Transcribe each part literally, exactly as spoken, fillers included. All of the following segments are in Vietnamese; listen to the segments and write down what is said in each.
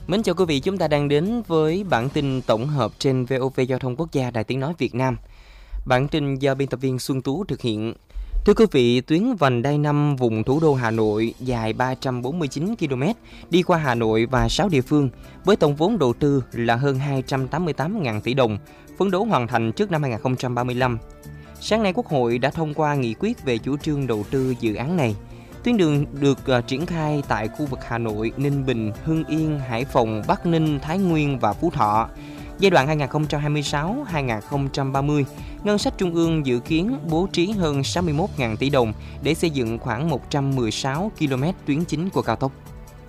Mến chào quý vị, chúng ta đang đến với bản tin tổng hợp trên vê o vê Giao thông Quốc gia Đài Tiếng Nói Việt Nam. Bản tin do biên tập viên Xuân Tú thực hiện. Thưa quý vị, tuyến vành đai năm vùng thủ đô Hà Nội dài ba trăm bốn mươi chín ki lô mét đi qua Hà Nội và sáu địa phương với tổng vốn đầu tư là hơn hai trăm tám mươi tám nghìn tỷ đồng, phấn đấu hoàn thành trước năm hai không ba lăm. Sáng nay Quốc hội đã thông qua nghị quyết về chủ trương đầu tư dự án này. Tuyến đường được uh, triển khai tại khu vực Hà Nội, Ninh Bình, Hưng Yên, Hải Phòng, Bắc Ninh, Thái Nguyên và Phú Thọ. Giai đoạn hai nghìn không trăm hai mươi sáu đến hai nghìn không trăm ba mươi, ngân sách trung ương dự kiến bố trí hơn sáu mươi mốt nghìn tỷ đồng để xây dựng khoảng một trăm mười sáu ki lô mét tuyến chính của cao tốc.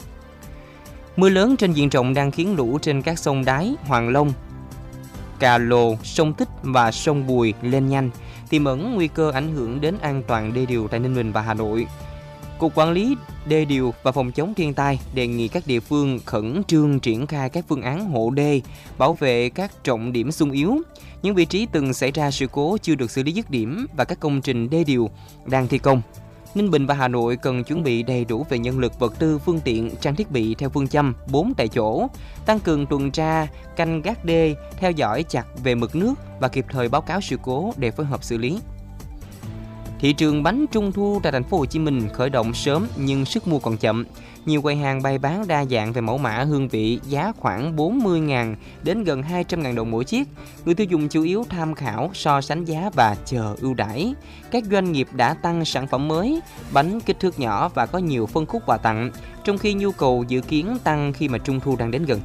Mưa lớn trên diện rộng đang khiến lũ trên các sông Đáy, Hoàng Long, Cà Lồ, sông Tích và sông Bùi lên nhanh, tiềm ẩn nguy cơ ảnh hưởng đến an toàn đê điều tại Ninh Bình và Hà Nội. Cục Quản lý Đê điều và Phòng chống thiên tai đề nghị các địa phương khẩn trương triển khai các phương án hộ đê, bảo vệ các trọng điểm xung yếu, những vị trí từng xảy ra sự cố chưa được xử lý dứt điểm và các công trình đê điều đang thi công. Ninh Bình và Hà Nội cần chuẩn bị đầy đủ về nhân lực, vật tư, phương tiện, trang thiết bị theo phương châm bốn tại chỗ, tăng cường tuần tra, canh gác đê, theo dõi chặt về mực nước và kịp thời báo cáo sự cố để phối hợp xử lý. Thị trường bánh Trung thu tại thành phố Hồ Chí Minh khởi động sớm nhưng sức mua còn chậm. Nhiều quầy hàng bày bán đa dạng về mẫu mã, hương vị, giá khoảng bốn mươi nghìn đến gần hai trăm nghìn đồng mỗi chiếc. Người tiêu dùng chủ yếu tham khảo, so sánh giá và chờ ưu đãi. Các doanh nghiệp đã tăng sản phẩm mới, bánh kích thước nhỏ và có nhiều phân khúc quà tặng, trong khi nhu cầu dự kiến tăng khi mà Trung thu đang đến gần.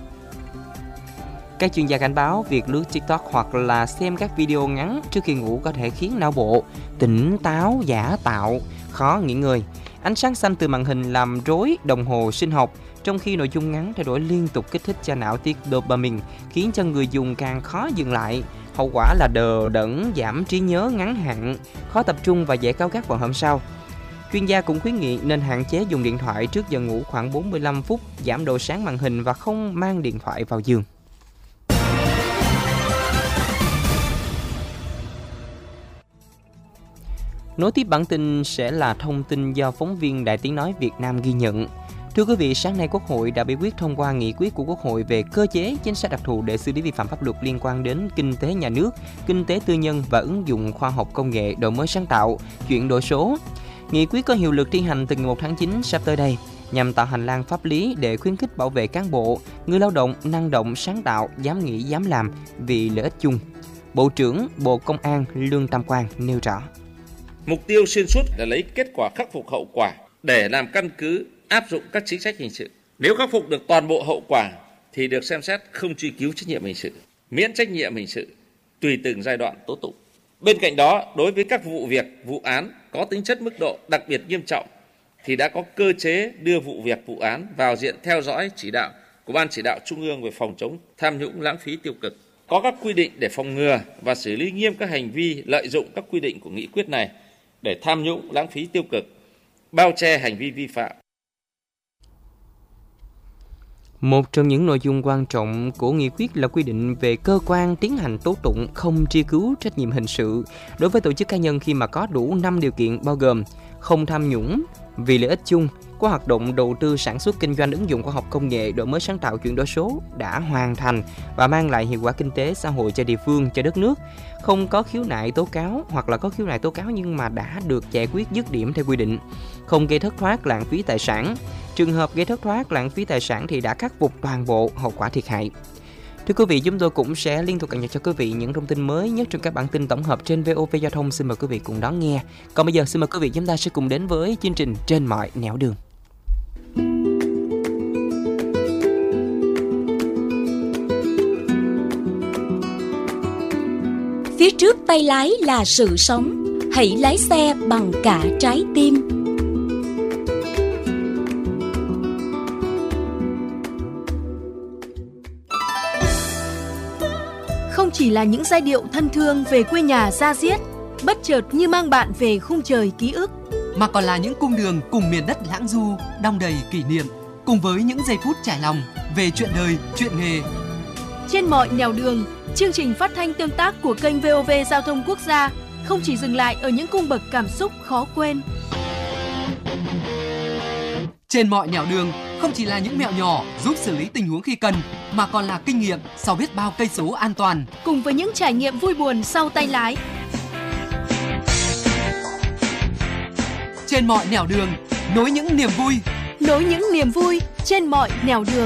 Các chuyên gia cảnh báo việc lướt TikTok hoặc là xem các video ngắn trước khi ngủ có thể khiến não bộ tỉnh táo, giả tạo, khó nghỉ ngơi. Ánh sáng xanh từ màn hình làm rối đồng hồ sinh học, trong khi nội dung ngắn thay đổi liên tục kích thích cho não tiết dopamine, khiến cho người dùng càng khó dừng lại. Hậu quả là đờ đẫn, giảm trí nhớ ngắn hạn, khó tập trung và dễ cáu gắt vào hôm sau. Chuyên gia cũng khuyến nghị nên hạn chế dùng điện thoại trước giờ ngủ khoảng bốn mươi lăm phút, giảm độ sáng màn hình và không mang điện thoại vào giường. Nối tiếp bản tin sẽ là thông tin do phóng viên Đài Tiếng Nói Việt Nam ghi nhận. Thưa quý vị, sáng nay Quốc hội đã biểu quyết thông qua nghị quyết của Quốc hội về cơ chế chính sách đặc thù để xử lý vi phạm pháp luật liên quan đến kinh tế nhà nước, kinh tế tư nhân và ứng dụng khoa học công nghệ, đổi mới sáng tạo, chuyển đổi số. Nghị quyết có hiệu lực thi hành từ ngày một tháng chín sắp tới đây, nhằm tạo hành lang pháp lý để khuyến khích bảo vệ cán bộ, người lao động năng động, sáng tạo, dám nghĩ, dám làm vì lợi ích chung. Bộ trưởng Bộ Công an Lương Tam Quang nêu rõ. Mục tiêu xuyên suốt là lấy kết quả khắc phục hậu quả để làm căn cứ áp dụng các chính sách hình sự. Nếu khắc phục được toàn bộ hậu quả thì được xem xét không truy cứu trách nhiệm hình sự, miễn trách nhiệm hình sự tùy từng giai đoạn tố tụng. Bên cạnh đó, đối với các vụ việc, vụ án có tính chất mức độ đặc biệt nghiêm trọng thì đã có cơ chế đưa vụ việc, vụ án vào diện theo dõi chỉ đạo của Ban Chỉ đạo Trung ương về phòng chống tham nhũng, lãng phí, tiêu cực. Có các quy định để phòng ngừa và xử lý nghiêm các hành vi lợi dụng các quy định của nghị quyết này để tham nhũng, lãng phí, tiêu cực, bao che hành vi vi phạm. Một trong những nội dung quan trọng của nghị quyết là quy định về cơ quan tiến hành tố tụng không truy cứu trách nhiệm hình sự đối với tổ chức cá nhân khi mà có đủ năm điều kiện bao gồm không tham nhũng, vì lợi ích chung, có hoạt động đầu tư sản xuất kinh doanh ứng dụng khoa học công nghệ, đổi mới sáng tạo, chuyển đổi số đã hoàn thành và mang lại hiệu quả kinh tế xã hội cho địa phương, cho đất nước, không có khiếu nại tố cáo hoặc là có khiếu nại tố cáo nhưng mà đã được giải quyết dứt điểm theo quy định, không gây thất thoát lãng phí tài sản. Trường hợp gây thất thoát lãng phí tài sản thì đã khắc phục toàn bộ hậu quả thiệt hại. Thưa quý vị, chúng tôi cũng sẽ liên tục cập nhật cho quý vị những thông tin mới nhất trong các bản tin tổng hợp trên vê o vê Giao thông. Xin mời quý vị cùng đón nghe. Còn bây giờ xin mời quý vị chúng ta sẽ cùng đến với chương trình Trên mọi nẻo đường. Phía trước tay lái là sự sống, hãy lái xe bằng cả trái tim. Không chỉ là những giai điệu thân thương về quê nhà da diết, bất chợt như mang bạn về khung trời ký ức, mà còn là những cung đường cùng miền đất lãng du, đong đầy kỷ niệm, cùng với những giây phút trải lòng về chuyện đời, chuyện nghề. Trên mọi nẻo đường, chương trình phát thanh tương tác của kênh vê o vê Giao thông Quốc gia không chỉ dừng lại ở những cung bậc cảm xúc khó quên. Trên mọi nẻo đường không chỉ là những mẹo nhỏ giúp xử lý tình huống khi cần, mà còn là kinh nghiệm sau biết bao cây số an toàn. Cùng với những trải nghiệm vui buồn sau tay lái. Trên mọi nẻo đường, nối những niềm vui. Nối những niềm vui trên mọi nẻo đường.